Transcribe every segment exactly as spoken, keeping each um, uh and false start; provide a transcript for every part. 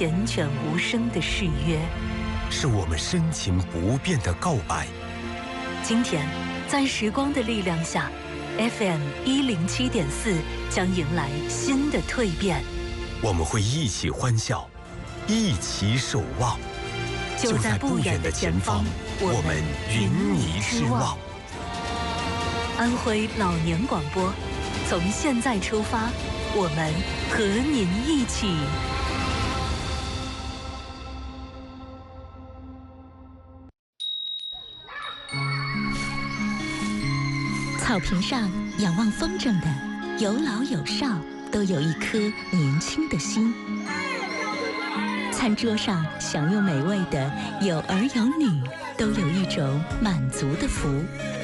缱绻无声的誓约， 是我们深情不变的告白。 今天，在时光的力量下 ，F M 一零七点四将迎来新的蜕变。 我们会一起欢笑，一起守望。 就在不远的前方，我们云霓之望。安徽老年广播，从现在出发，我们和您一起。 草坪上仰望风筝的，有老有少，都有一颗年轻的心。餐桌上享用美味的，有儿有女，都有一种满足的福。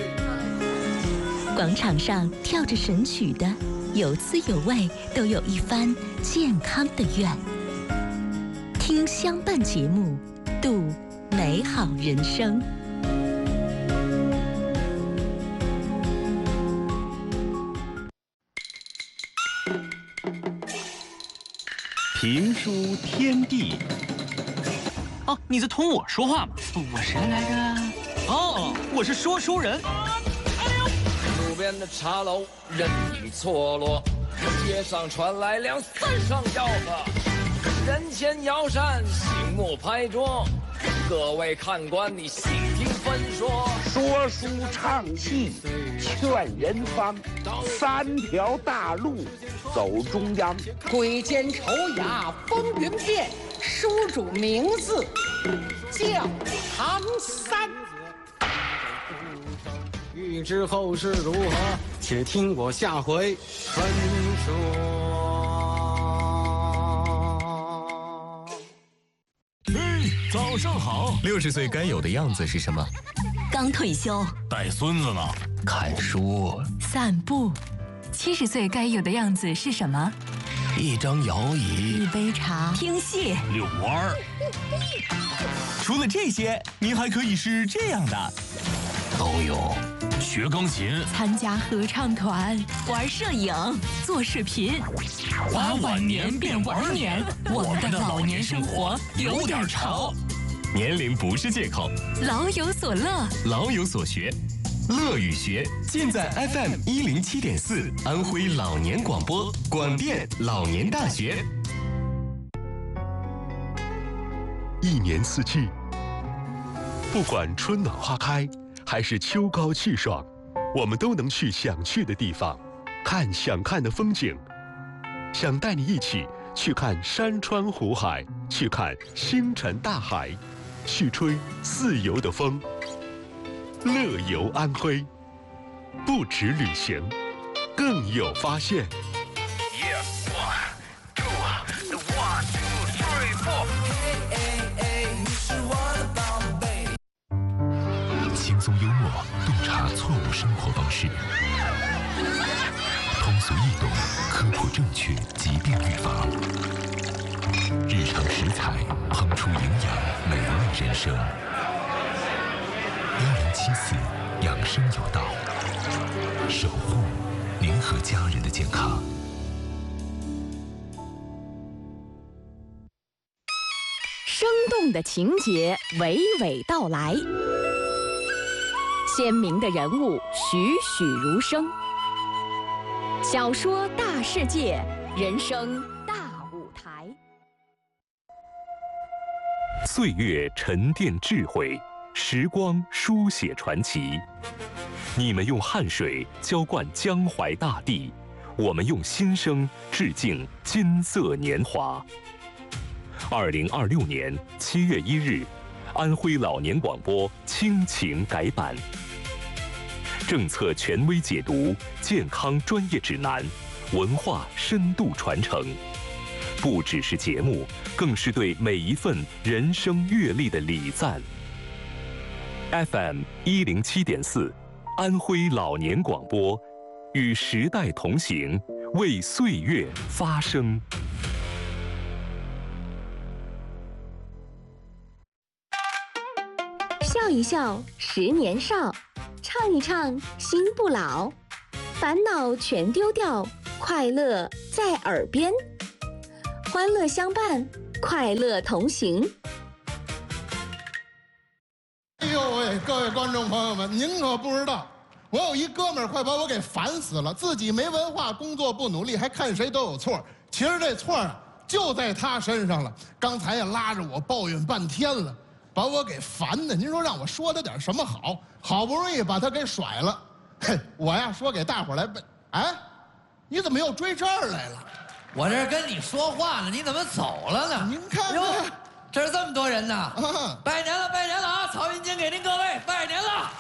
广场上跳着神曲的，有滋有味，都有一番健康的愿。听相伴节目，度美好人生。 评书天地。 哦，你在同我说话吗？我谁来着？哦，我是说书人。 路边的茶楼人影错落，街上传来两三声吆喝，人前摇扇，醒目拍桌。各位看官，你细听分说。 说书唱戏劝人方，三条大路走中央。 鬼间丑雅风云变，书主名字叫唐三。 欲知后事如何，且听我下回分说。 早上好。 六十岁该有的样子是什么？ 刚退休。 带孙子呢？ 看书。 散步。七十岁该有的样子是什么？ 一张摇椅。 一杯茶。听戏。 遛弯儿。 除了这些，您还可以是这样的。 都有。 学钢琴。 参加合唱团。玩摄影。做视频。 花晚年变玩年，我们的老年生活有点潮。 年龄不是借口， 老有所乐， 老有所学，乐与学尽在 F M 一零七点四安徽老年广播广电老年大学。 一年四季，不管春暖花开还是秋高气爽，我们都能去想去的地方，看想看的风景。想带你一起去看山川湖海，去看星辰大海，去吹自由的风。乐游安徽，不止旅行，更有发现。 轻松幽默，洞察错误生活方式，通俗易懂，科普正确，疾病预防。日常食材，烹出营养美味人生。一零七四养生有道，守护您和家人的健康。 生动的情节娓娓道来，鲜明的人物栩栩如生。小说大世界，人生大舞台。 岁月沉淀智慧，时光书写传奇。你们用汗水浇灌江淮大地，我们用心声致敬金色年华。二零二六年七月一日，安徽老年广播亲情改版。政策权威解读，健康专业指南，文化深度传承，不只是节目，更是对每一份人生阅历的礼赞。F M 一零七点四，安徽老年广播，与时代同行，为岁月发声。 笑一笑，十年少；唱一唱，心不老。烦恼全丢掉，快乐在耳边。欢乐相伴， 快乐同行。 哎呦喂，各位观众朋友们，您可不知道，我有一哥们儿快把我给烦死了，自己没文化，工作不努力，还看谁都有错。其实这错啊，就在他身上了。刚才呀拉着我抱怨半天了，把我给烦的。您说让我说他点什么好？好不容易把他给甩了，嘿，我呀说给大伙儿来背。哎，你怎么又追这儿来了？ 我这跟你说话呢，你怎么走了呢？ 您看哟，这是这么多人呢！啊、拜年了，拜年了啊！曹云金给您各位拜年了。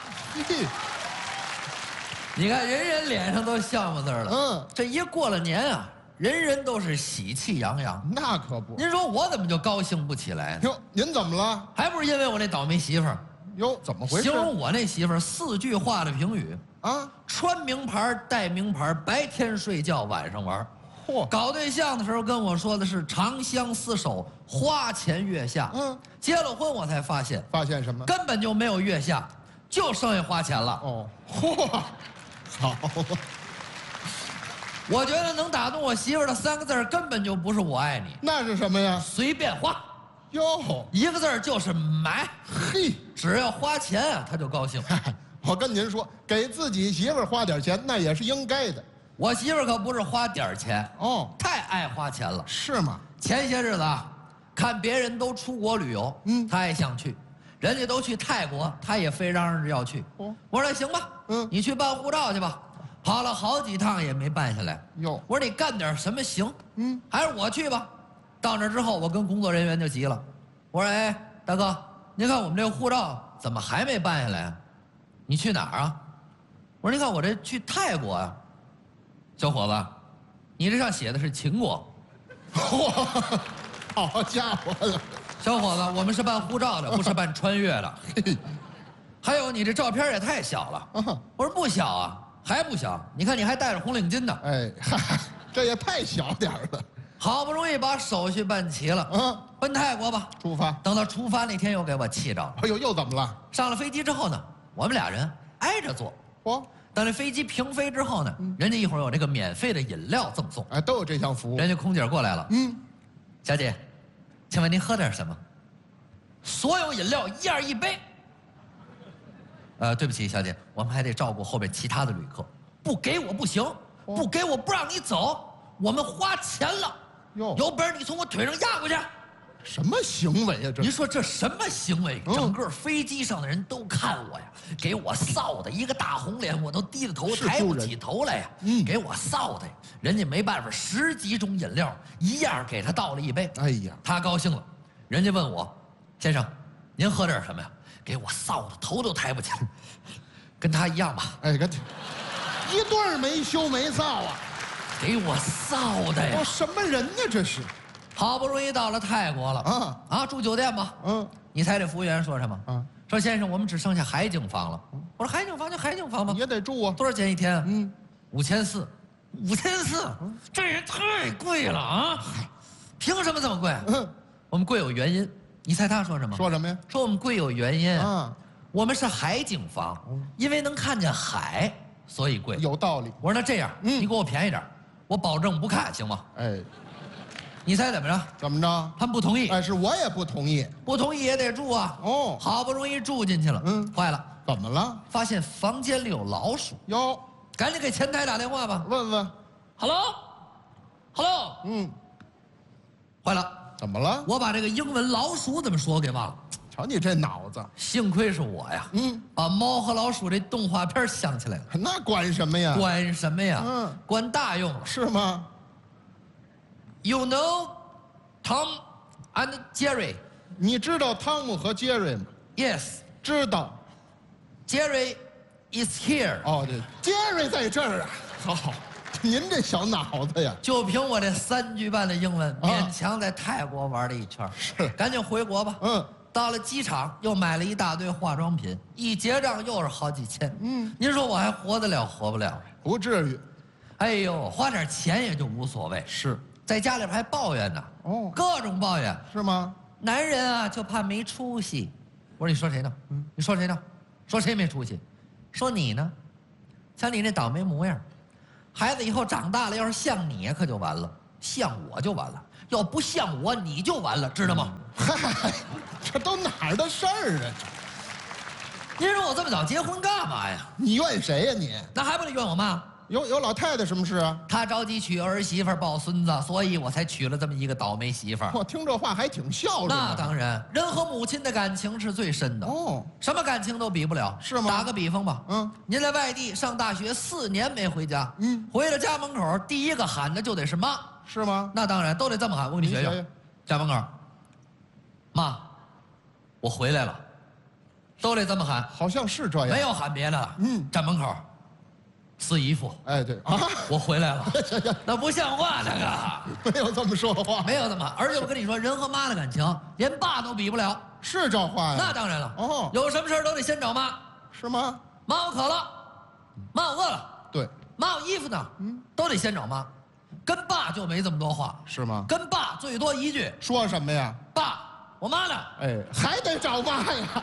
你看人人脸上都笑么字了。嗯，这一过了年啊，人人都是喜气洋洋。 那可不。 您说我怎么就高兴不起来呢？ 哟，您怎么了？ 还不是因为我那倒霉媳妇儿。 哟，怎么回事？ 形容我那媳妇儿四句话的评语啊：穿名牌，戴名牌，白天睡觉，晚上玩。嚯！搞对象的时候跟我说的是长相厮守，花前月下。嗯，结了婚我才发现， 发现什么？ 根本就没有月下，就剩下花钱了。哦， 嚯，好。 我觉得能打动我媳妇儿的三个字根本就不是我爱你， 那是什么呀？ 随便花。 哟， 一个字儿就是买。 嘿， 只要花钱啊，他就高兴。 我跟您说，给自己媳妇儿花点钱，那也是应该的。 我媳妇儿可不是花点钱哦，太爱花钱了。 是吗？ 前些日子啊，看别人都出国旅游，嗯，她也想去，人家都去泰国，她也非嚷嚷着要去。哦，我说那行吧，嗯，你去办护照去吧。跑了好几趟也没办下来。哟，我说你干点什么行？嗯，还是我去吧。到那之后，我跟工作人员就急了，我说：“哎，大哥，您看我们这个护照怎么还没办下来？你去哪儿啊？”我说：“您看我这去泰国啊。”小伙子，你这上写的是秦国。 嚯，好家伙了！ 小伙子，我们是办护照的，不是办穿越的。还有你这照片也太小了。我说不小啊，还不小。你看你还戴着红领巾呢。哎， 这也太小点了。 好不容易把手续办齐了，嗯，奔泰国吧， 出发。 等到出发那天又给我气着了。 哎呦，又怎么了？ 上了飞机之后呢，我们俩人挨着坐。嚯！等这飞机平飞之后呢，嗯、人家一会儿有这个免费的饮料赠送， 哎，都有这项服务。 人家空姐过来了，嗯，小姐，请问您喝点什么？所有饮料一样一杯。呃，对不起，小姐，我们还得照顾后边其他的旅客，不给我不行，哦、不给我不让你走，我们花钱了。哟，有本事你从我腿上压过去。 什么行为呀？这您说这什么行为？嗯、整个飞机上的人都看我呀，给我臊的一个大红脸，我都低着头抬不起头来呀。嗯，给我臊的，人家没办法，十几种饮料一样给他倒了一杯。哎呀，他高兴了，人家问我，先生，您喝点什么呀？给我臊的头都抬不起来，跟他一样吧。 哎，跟一对儿没羞没臊啊， 给我臊的呀！ 哦，什么人呢？这是。 好不容易到了泰国了，啊啊，住酒店吧。嗯，你猜这服务员说什么？嗯，说先生，我们只剩下海景房了。我说海景房就海景房吧， 也得住啊。 多少钱一天？嗯，五千四，五千四，这也太贵了啊！凭什么这么贵？嗯，我们贵有原因。你猜他说什么？ 说什么呀？ 说我们贵有原因啊，我们是海景房，因为能看见海，所以贵。 有道理。 我说那这样，你给我便宜点，我保证不看，行吗？哎。你猜怎么着？ 怎么着？ 他们不同意。 哎，是我也不同意。 不同意也得住啊。哦，好不容易住进去了，嗯，坏了， 怎么了？ 发现房间里有老鼠。哟，赶紧给前台打电话吧， 问问。 Hello，Hello， 嗯，坏了， 怎么了？ 我把这个英文老鼠怎么说给忘了。 瞧你这脑子， 幸亏是我呀，嗯，把猫和老鼠这动画片想起来了。 那管什么呀？ 管什么呀？嗯，管大用了。 是吗？ You know Tom and Jerry？ 你知道汤姆和杰瑞吗 ？Yes， 知道。 Jerry is here。 哦，对，杰瑞在这儿啊。好，您这小脑子呀， 就凭我这三句半的英文，勉强在泰国玩了一圈。是，赶紧回国吧。嗯，到了机场又买了一大堆化妆品，一结账又是好几千。嗯，您说我还活得了活不了？ 不至于。 哎呦，花点钱也就无所谓。是。 在家里边还抱怨呢，哦，各种抱怨， 是吗？ 男人啊，就怕没出息。我说你说谁呢？嗯，你说谁呢？说谁没出息？说你呢？像你那倒霉模样，孩子以后长大了，要是像你可就完了，像我就完了。 要不像我，你就完了，知道吗？ 嗨，这都哪儿的事儿啊？ 您说我这么早结婚干嘛呀？ 你怨谁呀你？ 那还不得怨我妈？ 有有老太太什么事啊？ 她着急娶儿媳妇抱孙子，所以我才娶了这么一个倒霉媳妇儿。 我听这话还挺孝顺。 那当然，人和母亲的感情是最深的哦，什么感情都比不了， 是吗？ 打个比方吧，嗯，您在外地上大学四年没回家，嗯，回了家门口，第一个喊的就得是妈， 是吗？ 那当然，都得这么喊。我给你学学，家门口，妈，我回来了，都得这么喊， 好像是这样， 没有喊别的了，嗯，站门口。四姨夫， 哎，对啊， 我回来了，那不像话，这个没有这么说话， 没有这么，而且我跟你说，人和妈的感情，连爸都比不了， 是这话呀？ 那当然了，哦，有什么事都得先找妈， 是吗？ 妈，我渴了，妈，我饿了， 对， 妈，我衣服呢？嗯，都得先找妈，跟爸就没这么多话， 是吗？ 跟爸最多一句， 说什么呀？ 爸，我妈呢？ 哎，还得找妈呀。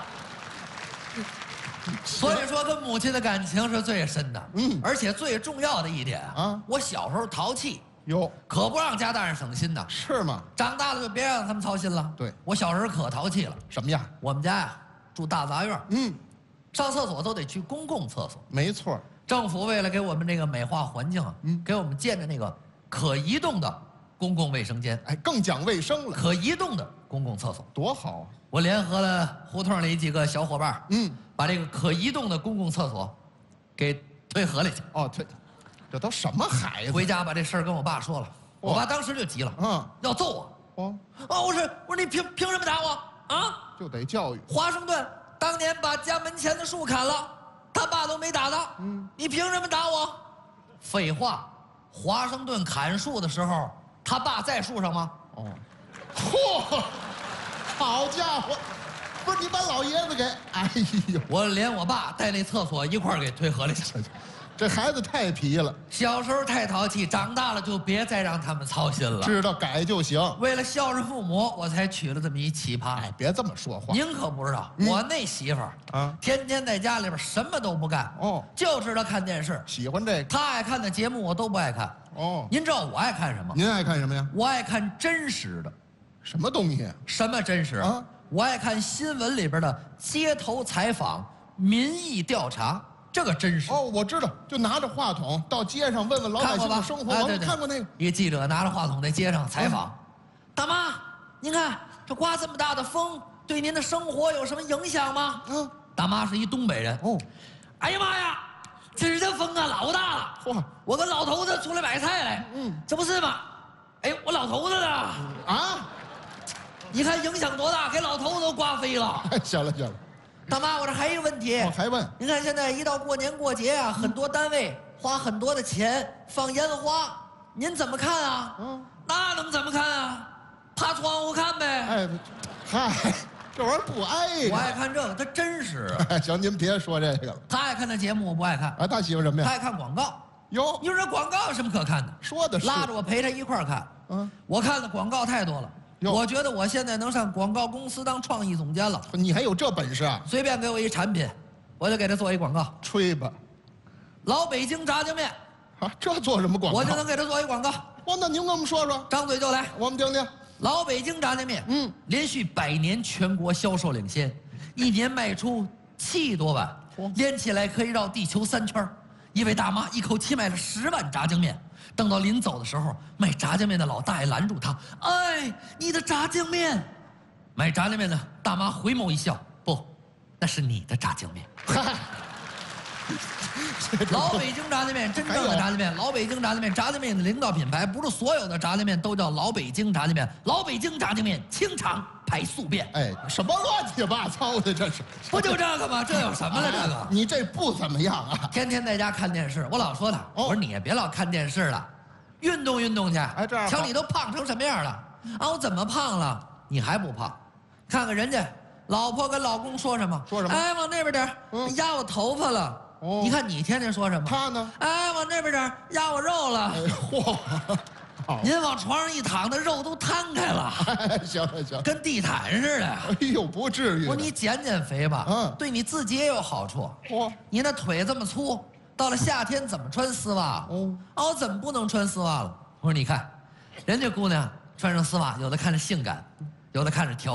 所以说，跟母亲的感情是最深的，嗯，而且最重要的一点啊，我小时候淘气， 哟， 可不让家大人省心的， 是吗？ 长大了就别让他们操心了。 对， 我小时候可淘气了， 什么样？ 我们家呀住大杂院，嗯，上厕所都得去公共厕所， 没错。 政府为了给我们这个美化环境啊，嗯，给我们建的那个可移动的公共卫生间， 哎，更讲卫生了。 可移动的公共厕所多好啊！ 我联合了胡同里几个小伙伴，嗯。把这个可移动的公共厕所给推河里去。 哦，推，这都什么孩子？ 回家把这事儿跟我爸说了，我爸当时就急了，嗯，要揍我。哦，哦，我说我说你凭凭什么打我啊？ 就得教育。 华盛顿当年把家门前的树砍了，他爸都没打他，嗯，你凭什么打我？废话，华盛顿砍树的时候，他爸在树上吗？哦， 嚯，好家伙！不是你把老爷子给，哎呦！ 我连我爸带那厕所一块儿给推河里去了。 这孩子太皮了， 小时候太淘气，长大了就别再让他们操心了， 知道改就行。 为了孝顺父母，我才娶了这么一奇葩。 哎，别这么说话。 您可不知道，嗯、我那媳妇儿啊，天天在家里边什么都不干，哦，就知道看电视， 喜欢这个。 她爱看的节目我都不爱看。哦，您知道我爱看什么？ 您爱看什么呀？ 我爱看真实的。 什么东西？ 什么真实啊？我爱看新闻里边的街头采访、民意调查，这个真实。 哦，我知道，就拿着话筒到街上问问老百姓的生活。 哎，对对， 看过那个。 一个记者拿着话筒在街上采访，嗯、大妈，您看这刮这么大的风，对您的生活有什么影响吗？嗯，大妈是一东北人。哦，哎呀妈呀，今儿这风啊老大了！嚯，我跟老头子出来买菜来，嗯，这不是吗？哎，我老头子呢？啊？你看影响多大，给老头子都刮飞了。 行了行了， 大妈，我这还有一个问题。 我还问， 您看现在一到过年过节啊，很多单位花很多的钱放烟花，您怎么看啊？嗯，那能怎么看啊？趴窗户看呗。哎， 嗨，这玩意儿不挨。 我爱看这个，它真实。 行，您别说这个了。 他爱看的节目我不爱看。 啊，他喜欢什么呀？ 他爱看广告。 哟， 你说这广告有什么可看的？ 说的是。 拉着我陪他一块儿看。嗯，我看的广告太多了。我觉得我现在能上广告公司当创意总监了。 你还有这本事啊？ 随便给我一产品，我就给他做一广告。 吹吧， 老北京炸酱面。 啊，这做什么广告？ 我就能给他做一广告。 哦，那您跟我们说说， 张嘴就来， 我们听听。 老北京炸酱面，嗯，连续百年全国销售领先，一年卖出七亿多碗，连起来可以绕地球三圈。一位大妈一口气卖了十碗炸酱面。等到临走的时候，卖炸酱面的老大爷拦住他：“哎，你的炸酱面！”卖炸酱面的大妈回眸一笑：“不，那是你的炸酱面。”老北京炸酱面，真正的炸酱面。老北京炸酱面，炸酱面的领导品牌，不是所有的炸酱面都叫老北京炸酱面。老北京炸酱面，清肠排宿便。 哎，什么乱七八糟的，这是？ 不就这个吗？这有什么了？这个你这不怎么样啊！ 天天在家看电视，我老说他，我说你也别老看电视了，运动运动去。哎，这样，瞧你都胖成什么样了？啊，我怎么胖了？你还不胖？看看人家老婆跟老公说什么？ 说什么？ 哎，往那边点，嗯、压我头发了。哦，你看你天天说什么？ 他呢？ 哎，往那边点，压我肉了。 哎、嚯！ 您往床上一躺，那肉都摊开了。 哎、行了行了， 跟地毯似的。 哎呦，不至于。 我说你减减肥吧，嗯，对你自己也有好处。嚯，你那腿这么粗，到了夏天怎么穿丝袜？哦，啊，我怎么不能穿丝袜了？我说你看，人家姑娘穿上丝袜，有的看着性感，有的看着调。